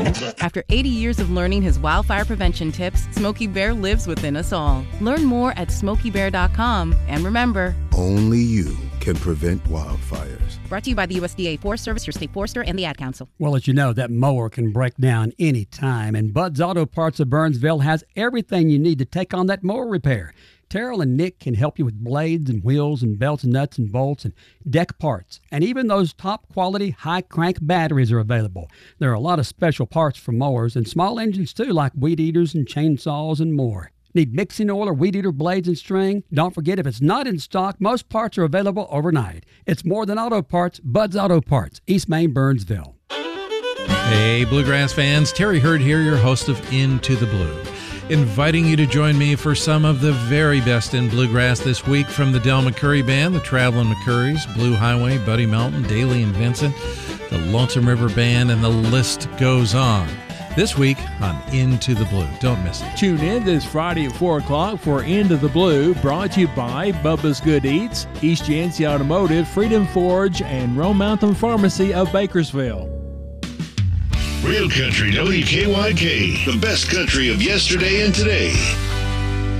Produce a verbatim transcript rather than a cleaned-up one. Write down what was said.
After eighty years of learning his wildfire prevention tips, Smokey Bear lives within us all. Learn more at smokey bear dot com. And remember, only you can prevent wildfires. Brought to you by the U S D A Forest Service, your state forester, and the Ad Council. Well, as you know, that mower can break down any time, and Bud's Auto Parts of Burnsville has everything you need to take on that mower repair. Terrell and Nick can help you with blades and wheels and belts and nuts and bolts and deck parts. And even those top-quality, high-crank batteries are available. There are a lot of special parts for mowers and small engines, too, like weed eaters and chainsaws and more. Need mixing oil or weed eater blades and string? Don't forget, if it's not in stock, most parts are available overnight. It's more than auto parts. Bud's Auto Parts, East Main, Burnsville. Hey, Bluegrass fans. Terry Hurd here, your host of Into the Blue, inviting you to join me for some of the very best in bluegrass this week from the Del McCoury Band, the Traveling McCourys, Blue Highway, Buddy Melton, Daly and Vincent, the Lonesome River Band, and the list goes on. This week on Into the Blue. Don't miss it. Tune in this Friday at four o'clock for Into the Blue, brought to you by Bubba's Good Eats, East Yancey Automotive, Freedom Forge, and Rome Mountain Pharmacy of Bakersville. Real Country W K Y K, the best country of yesterday and today.